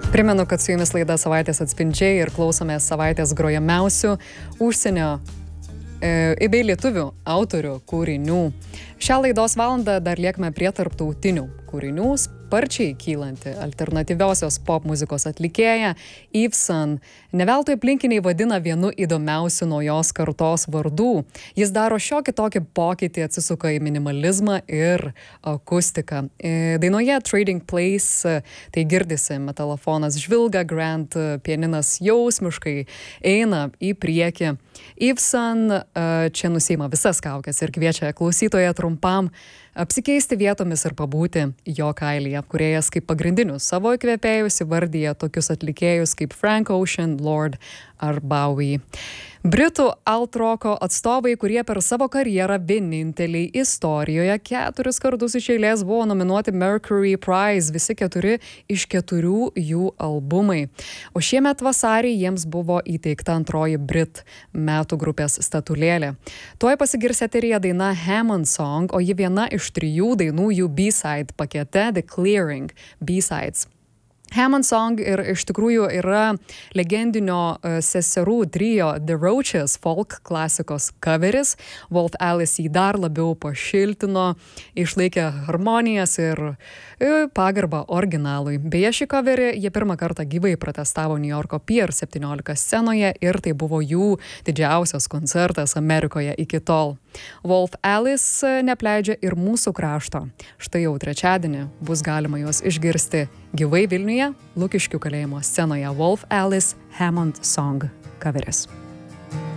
Primenu, kad su jumis laida Savaitės atspindžiai ir klausomės savaitės grojamiausių užsienio bei lietuvių autorių kūrinių. Šią laidos valandą dar liekame prie tarptautinių kūrinių. Sparčiai kylanti alternatyviosios pop muzikos atlikėja Yveson neveltui aplinkiniai vadina vienu įdomiausių naujos kartos vardų. Jis daro šiokį tokį pokytį, atsisuka į minimalizmą ir akustiką. Dainoje Trading Place tai girdisi metalofonas žvilga, grand pianinas jausmiškai eina į priekį. Yveson čia nusiima visas kaukes ir kviečia klausytoją trumpam apsikeisti vietomis ir pabūti jo kailyje. Kūrėjas kaip pagrindinius savo įkvėpėjus įvardyja tokius atlikėjus kaip Frank Ocean, Lord ar Bowie. Britų alt-roko atstovai, kurie per savo karjerą vieninteliai istorijoje 4 kartus iš eilės buvo nominuoti Mercury Prize, visi 4 iš 4 jų albumai. O šiemet vasarį jiems buvo įteikta antroji Brit metų grupės statulėlė. Tuoj pasigirs eteryje daina Hammond Song, o ji viena iš 3 dainų jų B-side pakete The Clearing B-sides. Hammond Song ir iš tikrųjų yra legendinio seserų trio The Roaches folk klasikos coveris. Wolf Alice jį dar labiau pašiltino, išlaikė harmonijas ir pagarbą originalui. Beje, šį coverį jie pirmą kartą gyvai protestavo New Yorko Pier 17 scenoje ir tai buvo jų didžiausias koncertas Amerikoje iki tol. Wolf Alice neapleidžia ir mūsų krašto. Štai jau trečiadienį bus galima juos išgirsti gyvai Vilniuje, Lukiškių kalėjimo scenoje. Wolf Alice Hammond Song coveris.